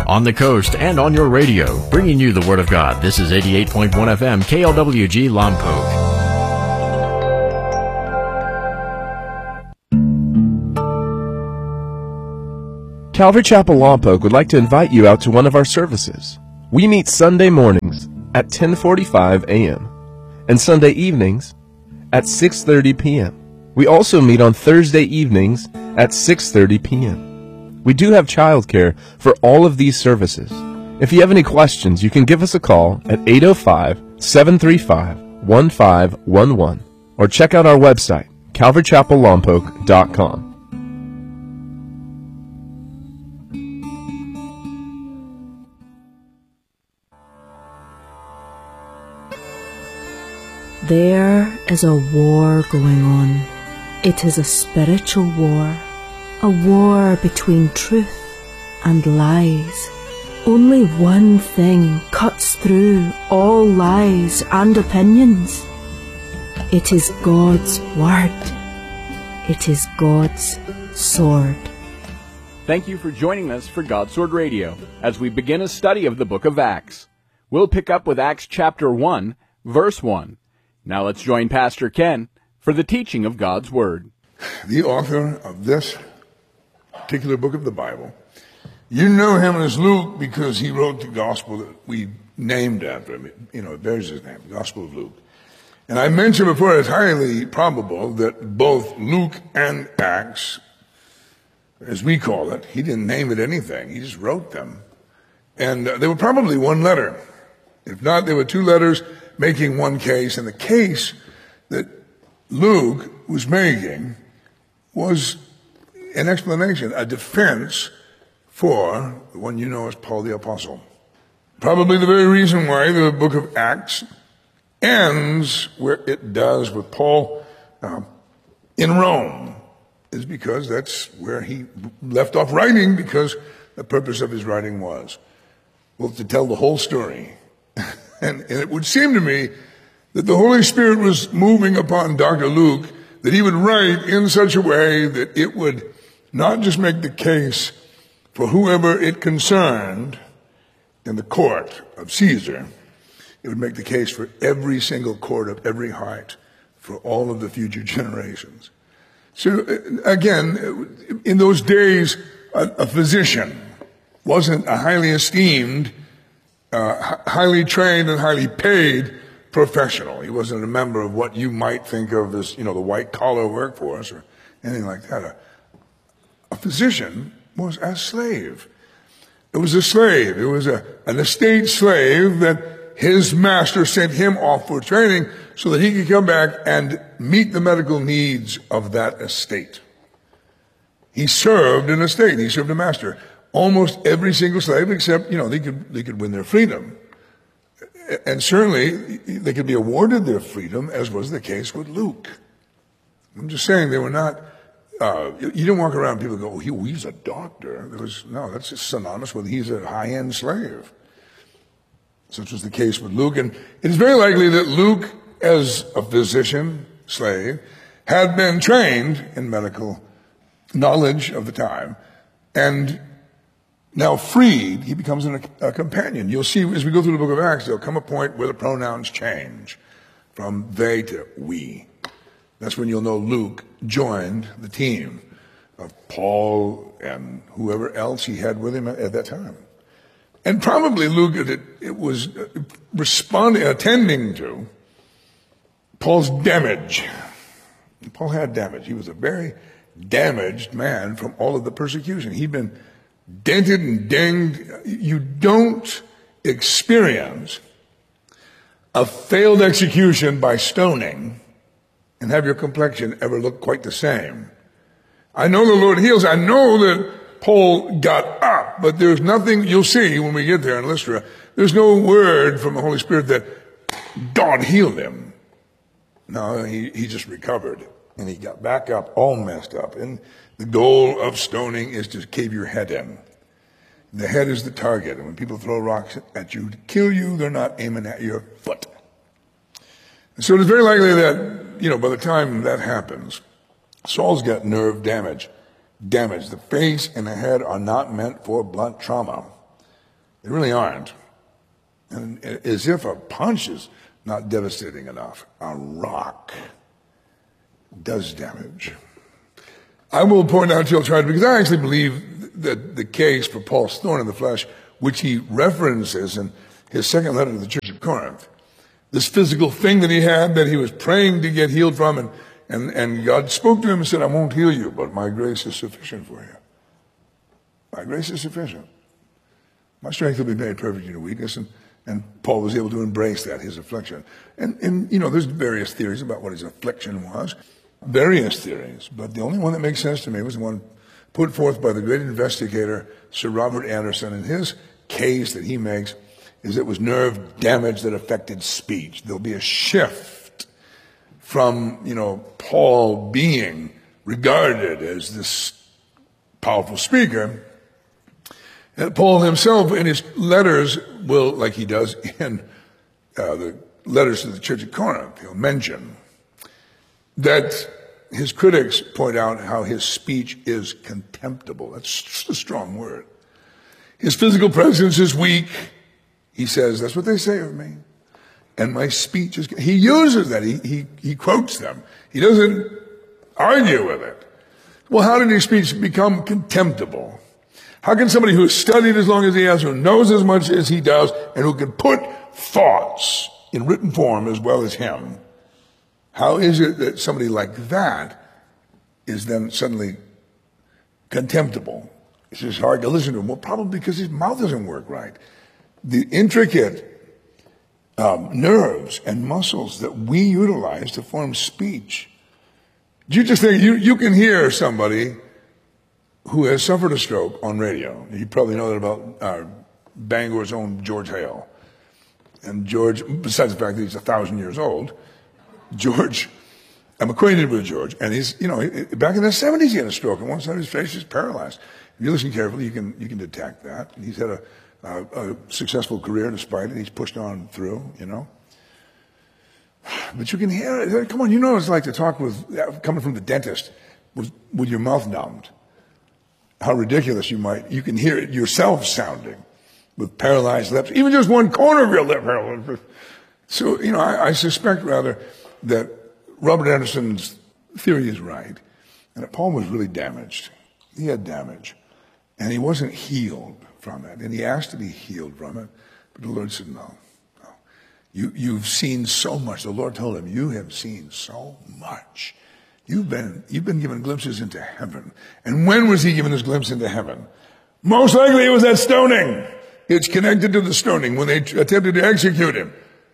on the coast, and on your radio, bringing you the Word of God. This is 88.1 FM, KLWG Lompoc. Calvary Chapel Lompoc would like to invite you out to one of our services. We meet Sunday mornings at 10:45 a.m. and Sunday evenings at 6:30 p.m. We also meet on Thursday evenings at 6:30 p.m. We do have childcare for all of these services. If you have any questions, you can give us a call at 805-735-1511 or check out our website, calvarychapellompoc.com. There is a war going on. It is a spiritual war, a war between truth and lies. Only one thing cuts through all lies and opinions. It is God's Word. It is God's sword. Thank you for joining us for God's Sword Radio as we begin a study of the book of Acts. We'll pick up with Acts chapter 1, verse 1. Now let's join Pastor Ken for the teaching of God's Word. The author of this particular book of the Bible, you know him as Luke because he wrote the gospel that we named after him. You know, it bears his name, the Gospel of Luke. And I mentioned before, it's highly probable that both Luke and Acts, as we call it, he didn't name it anything. He just wrote them. And they were probably one letter. If not, they were two letters making one case, and the case that Luke was making was an explanation, a defense for the one you know as Paul the Apostle. Probably the very reason why the book of Acts ends where it does with Paul in Rome is because that's where he left off writing, because the purpose of his writing was, well, to tell the whole story. And it would seem to me that the Holy Spirit was moving upon Dr. Luke that he would write in such a way that it would not just make the case for whoever it concerned in the court of Caesar, it would make the case for every single court of every heart for all of the future generations. So again, in those days, a physician wasn't a highly esteemed, highly trained and highly paid professional. He wasn't a member of what you might think of as, the white collar workforce or anything like that. A physician was a slave. It was a slave. It was an estate slave that his master sent him off for training so that he could come back and meet the medical needs of that estate. He served an estate. He served a master. Almost every single slave, except, they could win their freedom. And certainly, they could be awarded their freedom, as was the case with Luke. I'm just saying they were not, you didn't walk around and people go, he's a doctor. No, that's just synonymous with he's a high-end slave. Such was the case with Luke. And it is very likely that Luke, as a physician, slave, had been trained in medical knowledge of the time, and now freed, he becomes a companion. You'll see as we go through the book of Acts, there'll come a point where the pronouns change from they to we. That's when you'll know Luke joined the team of Paul and whoever else he had with him at that time. And probably Luke, it was attending to Paul's damage. Paul had damage. He was a very damaged man from all of the persecution. He'd been dented and dinged. You don't experience a failed execution by stoning and have your complexion ever look quite the same. I know the Lord heals. I know that Paul got up, but there's nothing, you'll see when we get there in Lystra, there's no word from the Holy Spirit that God healed him. No, he just recovered, and he got back up all messed up. And the goal of stoning is to cave your head in. The head is the target, and when people throw rocks at you to kill you, they're not aiming at your foot. And so it's very likely that, by the time that happens, Saul's got nerve damage. The face and the head are not meant for blunt trauma. They really aren't. And as if a punch is not devastating enough, a rock does damage. I will point out to you, because I actually believe that the case for Paul's thorn in the flesh, which he references in his second letter to the church of Corinth, this physical thing that he had that he was praying to get healed from, and God spoke to him and said, I won't heal you, but my grace is sufficient for you. My grace is sufficient. My strength will be made perfect in your weakness, and Paul was able to embrace that, his affliction. And there's various theories about what his affliction was. Various theories, but the only one that makes sense to me was the one put forth by the great investigator, Sir Robert Anderson, and his case that he makes is it was nerve damage that affected speech. There'll be a shift from, Paul being regarded as this powerful speaker. And Paul himself in his letters will, like he does in the letters to the church of Corinth, he'll mention that his critics point out how his speech is contemptible. That's just a strong word. His physical presence is weak. He says, that's what they say of me. And my speech is... He uses that. He quotes them. He doesn't argue with it. Well, how did his speech become contemptible? How can somebody who has studied as long as he has, who knows as much as he does, and who can put thoughts in written form as well as him, how is it that somebody like that is then suddenly contemptible? It's just hard to listen to him. Well, probably because his mouth doesn't work right. The intricate nerves and muscles that we utilize to form speech. Do you just think you can hear somebody who has suffered a stroke on radio? You probably know that about Bangor's own George Hale. And George, besides the fact that he's 1,000 years old, George, I'm acquainted with George, and he's, back in the 70s he had a stroke, and one side of his face is paralyzed. If you listen carefully, you can detect that. And he's had a successful career despite it. He's pushed on through, But you can hear it. Come on, what it's like to talk coming from the dentist with your mouth numbed. How ridiculous you can hear it yourself sounding with paralyzed lips, even just one corner of your lip. So, I suspect rather that Robert Anderson's theory is right, and that Paul was really damaged. He had damage, and he wasn't healed from it, and he asked to be healed from it, but the Lord said, no. You've seen so much. The Lord told him, you have seen so much. You've been given glimpses into heaven. And when was he given his glimpse into heaven? Most likely it was that stoning. It's connected to the stoning when they attempted to execute him.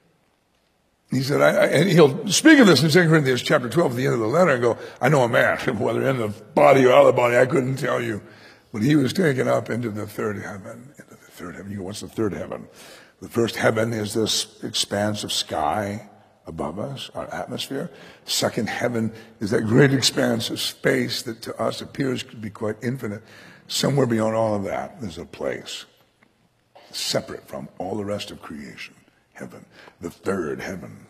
He said, and he'll speak of this in 2 Corinthians chapter 12 at the end of the letter and go, I know a man, whether in the body or out of the body, I couldn't tell you. But he was taken up into the third heaven. You go, what's the third heaven? The first heaven is this expanse of sky above us, our atmosphere. Second heaven is that great expanse of space that to us appears to be quite infinite. Somewhere beyond all of that, there's a place separate from all the rest of creation. Heaven, the third heaven.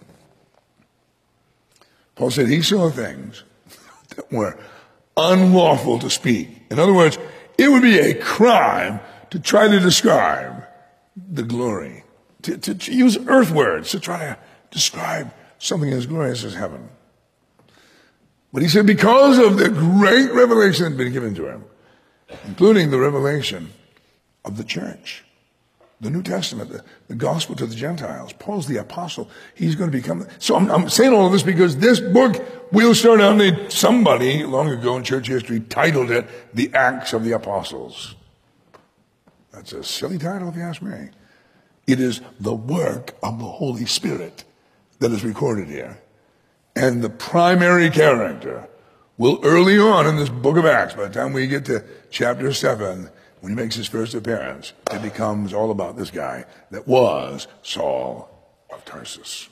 Paul said he saw things that were unlawful to speak. In other words, it would be a crime to try to describe the glory, to use earth words to try to describe something as glorious as heaven. But he said because of the great revelation that had been given to him, including the revelation of the church, the New Testament, the gospel to the Gentiles. Paul's the apostle. He's going to become... So I'm saying all of this because this book, we'll start out, somebody long ago in church history titled it The Acts of the Apostles. That's a silly title if you ask me. It is the work of the Holy Spirit that is recorded here. And the primary character will early on in this book of Acts, by the time we get to chapter 7, when he makes his first appearance, it becomes all about this guy that was Saul of Tarsus.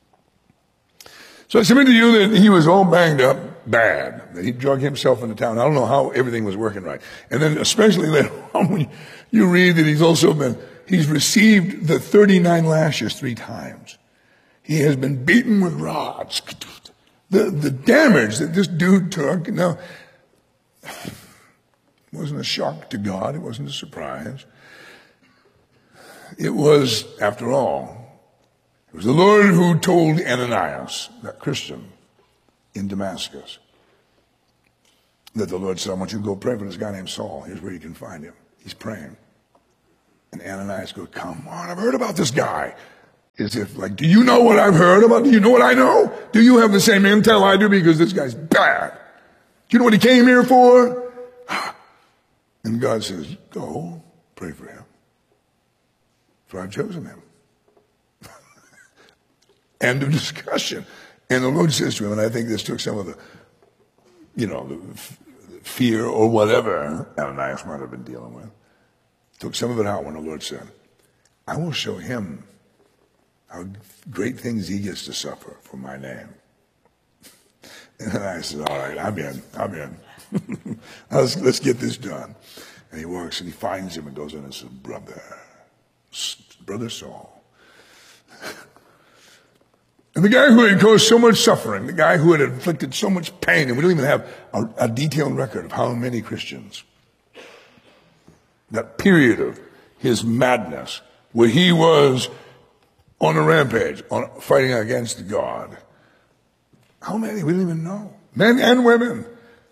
So I submit to you that he was all banged up bad, that he drug himself into town. I don't know how everything was working right. And then especially later on when you read that he's received the 39 lashes 3 times. He has been beaten with rods. The damage that this dude took, now, wasn't a shock to God. It wasn't a surprise. It was, after all, it was the Lord who told Ananias, that Christian in Damascus, that the Lord said, I want you to go pray for this guy named Saul. Here's where you can find him. He's praying. And Ananias goes, come on, I've heard about this guy. As if, like, do you know what I've heard about? Do you know what I know? Do you have the same intel I do? Because this guy's bad. Do you know what he came here for? And God says, go pray for him. For I've chosen him. End of discussion. And the Lord says to him, and I think this took some of the, the fear or whatever Ananias might have been dealing with, took some of it out when the Lord said, I will show him how great things he gets to suffer for my name. And I said, all right, I'm in. Let's get this done. And he walks and he finds him and goes in and says, Brother Saul. And the guy who had caused so much suffering, the guy who had inflicted so much pain, and we don't even have a detailed record of how many Christians, that period of his madness, where he was on a rampage, fighting against God. How many? We don't even know. Men and women.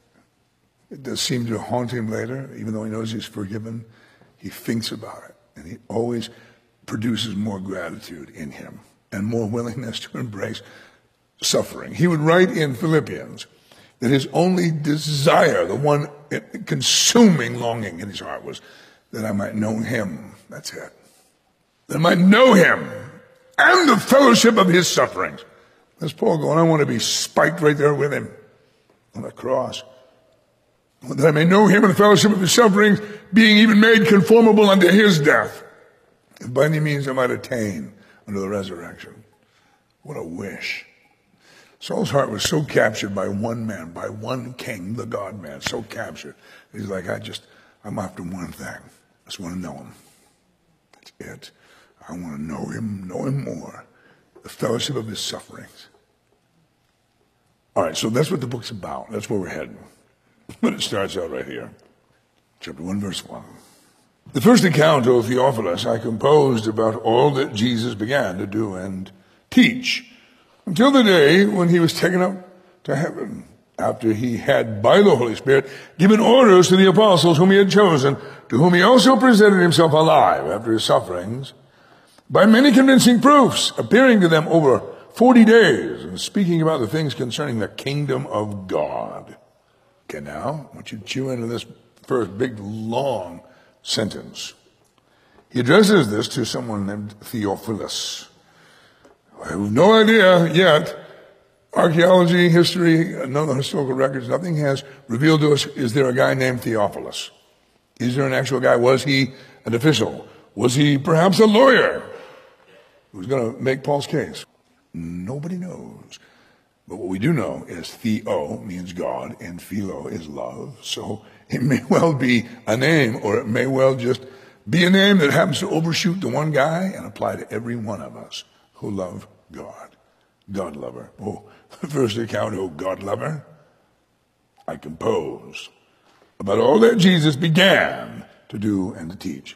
It does seem to haunt him later, even though he knows he's forgiven. He thinks about it, and he always produces more gratitude in him and more willingness to embrace suffering. He would write in Philippians that his only desire, the one consuming longing in his heart, was that I might know him. That's it. That I might know him and the fellowship of his sufferings. That's Paul going, I want to be spiked right there with him on the cross. That I may know him and the fellowship of his sufferings, being even made conformable unto his death. If by any means I might attain unto the resurrection. What a wish. Saul's heart was so captured by one man, by one king, the God-man, so captured. He's like, I'm after one thing. I just want to know him. That's it. I want to know him more. The fellowship of his sufferings. All right, so that's what the book's about. That's where we're heading. But it starts out right here. Chapter 1, verse 1. The first account, O Theophilus, I composed about all that Jesus began to do and teach, until the day when he was taken up to heaven, after he had, by the Holy Spirit, given orders to the apostles whom he had chosen, to whom he also presented himself alive after his sufferings, by many convincing proofs, appearing to them over 40 days, and speaking about the things concerning the kingdom of God. Okay, now, I want you to chew into this first big, long sentence. He addresses this to someone named Theophilus. I have no idea yet. Archaeology, history, none of the historical records, nothing has revealed to us, is there a guy named Theophilus? Is there an actual guy? Was he an official? Was he perhaps a lawyer who was going to make Paul's case? Nobody knows. But what we do know is Theo means God and Philo is love. So it may well be a name, or it may well just be a name that happens to overshoot the one guy and apply to every one of us who love God. God lover. Oh, the first account, oh God lover, I compose about all that Jesus began to do and to teach.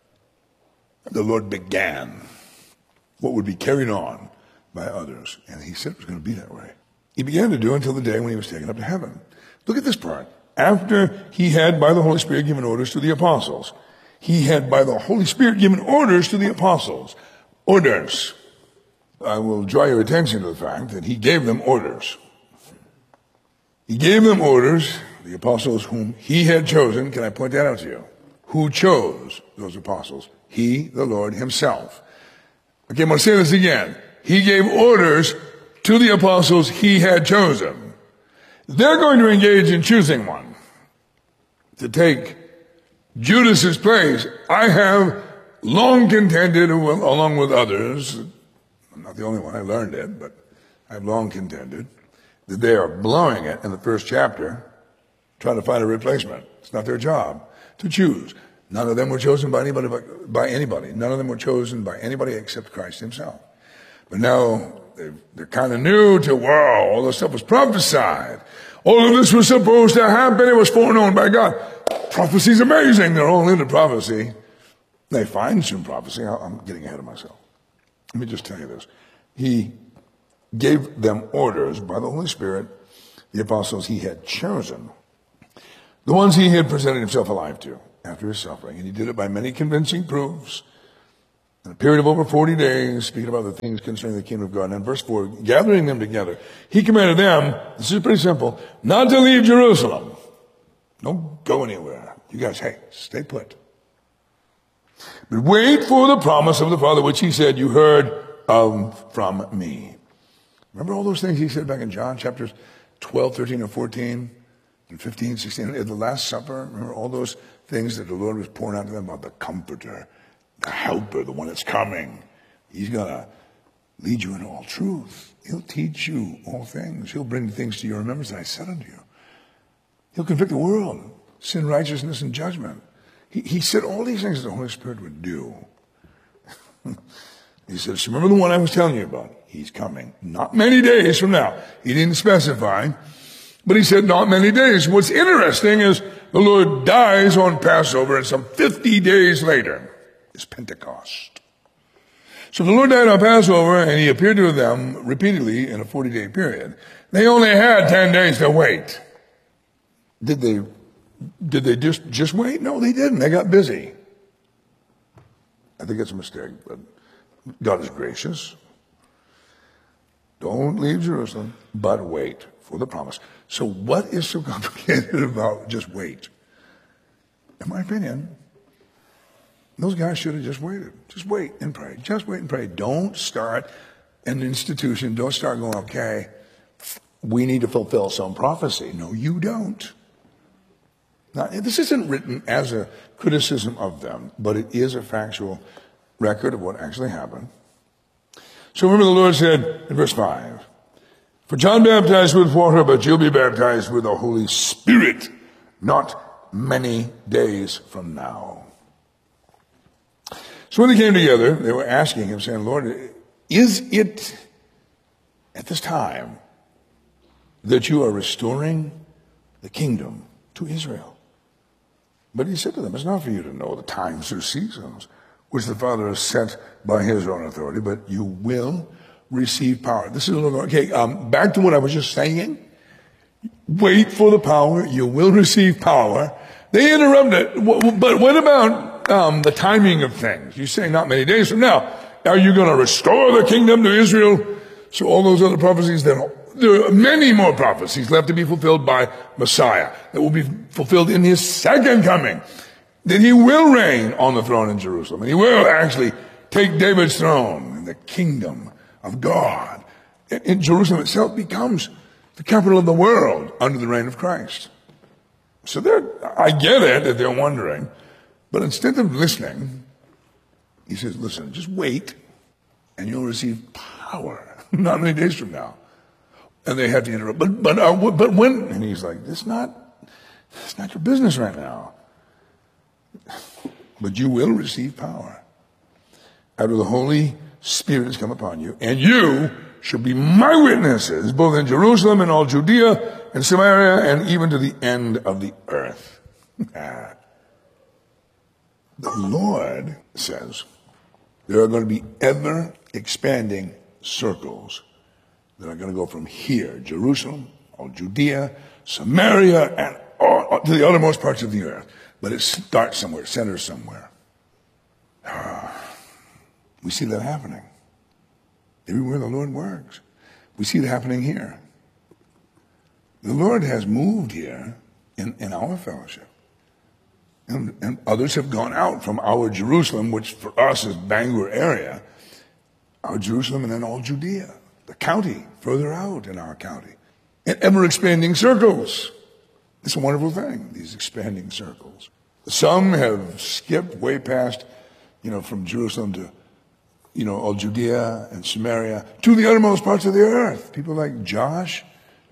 The Lord began what would be carried on by others. And he said it was going to be that way. He began to do until the day when he was taken up to heaven. Look at this part. After he had by the Holy Spirit given orders to the apostles. He had by the Holy Spirit given orders to the apostles. Orders. I will draw your attention to the fact that he gave them orders. He gave them orders, the apostles whom he had chosen. Can I point that out to you? Who chose those apostles? He, the Lord himself. Okay, I'm going to say this again. He gave orders to the apostles he had chosen. They're going to engage in choosing one to take Judas's place. I have long contended, along with others, I'm not the only one, I learned it, but I've long contended that they are blowing it in the first chapter, trying to find a replacement. It's not their job to choose. None of them were chosen by anybody. None of them were chosen by anybody except Christ himself. But now they're kind of new to, wow, all this stuff was prophesied. All of this was supposed to happen. It was foreknown by God. Prophecy's amazing. They're all into prophecy. They find some prophecy. I'm getting ahead of myself. Let me just tell you this. He gave them orders by the Holy Spirit, the apostles he had chosen, the ones he had presented himself alive to after his suffering. And he did it by many convincing proofs in a period of over 40 days, speaking about the things concerning the kingdom of God. And in verse 4, gathering them together, he commanded them, this is pretty simple, not to leave Jerusalem. Don't go anywhere. You guys, hey, stay put. But wait for the promise of the Father, which he said, you heard of from me. Remember all those things he said back in John chapters 12, 13, and 14, and 15, 16, at the Last Supper? Remember all those things that the Lord was pouring out to them about the Comforter, the Helper, the one that's coming. He's going to lead you in all truth. He'll teach you all things. He'll bring things to your remembrance that I said unto you. He'll convict the world, sin, righteousness, and judgment. He said all these things that the Holy Spirit would do. He said, remember the one I was telling you about? He's coming. Not many days from now. He didn't specify, but he said not many days. What's interesting is the Lord dies on Passover, and some 50 days later is Pentecost. So the Lord died on Passover, and he appeared to them repeatedly in a 40-day period. They only had 10 days to wait. Did they just wait? No, they didn't. They got busy. I think it's a mistake, but God is gracious. Don't leave Jerusalem, but wait for the promise. So what is so complicated about just wait? In my opinion, those guys should have just waited. Just wait and pray. Just wait and pray. Don't start an institution. Don't start going, okay, we need to fulfill some prophecy. No, you don't. Now, this isn't written as a criticism of them, but it is a factual record of what actually happened. So remember the Lord said in verse 5, for John baptized with water, but you'll be baptized with the Holy Spirit not many days from now. So when they came together, they were asking him, saying, Lord, is it at this time that you are restoring the kingdom to Israel? But he said to them, it's not for you to know the times or seasons which the Father has set by his own authority, but you will receive power. This is a little, okay, back to what I was just saying. Wait for the power. You will receive power. They interrupted. But what about the timing of things? You say not many days from now. Are you going to restore the kingdom to Israel? So all those other prophecies, there are many more prophecies left to be fulfilled by Messiah that will be fulfilled in his second coming. That he will reign on the throne in Jerusalem. And he will actually take David's throne, and the kingdom of God in Jerusalem itself becomes the capital of the world under the reign of Christ. So I get it that they're wondering, but instead of listening, he says, listen, just wait, and you'll receive power not many days from now. And they had to interrupt. But when? And he's like, it's not your business right now. But you will receive power after the Holy Spirit has come upon you, and you shall be my witnesses, both in Jerusalem and all Judea and Samaria and even to the end of the earth. The Lord says there are going to be ever expanding circles that are going to go from here, Jerusalem, all Judea, Samaria, and all, to the uttermost parts of the earth. But it starts somewhere, centers somewhere. We see that happening. Everywhere the Lord works. We see it happening here. The Lord has moved here in our fellowship. And others have gone out from our Jerusalem, which for us is Bangor area, our Jerusalem, and then all Judea, the county, further out in our county. And ever-expanding circles. It's a wonderful thing, these expanding circles. Some have skipped way past, from Jerusalem to, all Judea and Samaria to the uttermost parts of the earth. People like Josh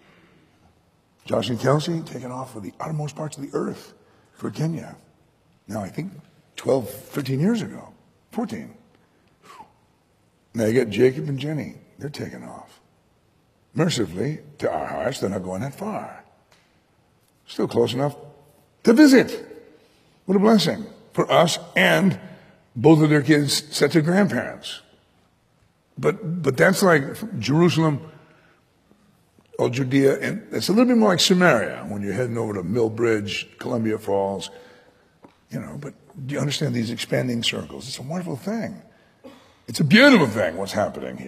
and Kelsey taken off for the uttermost parts of the earth for Kenya. Now, I think 12, 13 years ago, 14. Now you got Jacob and Jenny. They're taking off. Mercifully, to our hearts, they're not going that far. Still close enough to visit. What a blessing for us and both of their kids set to grandparents. But that's like Jerusalem or Judea, and it's a little bit more like Samaria when you're heading over to Millbridge, Columbia Falls, but do you understand these expanding circles? It's a wonderful thing. It's a beautiful thing what's happening here.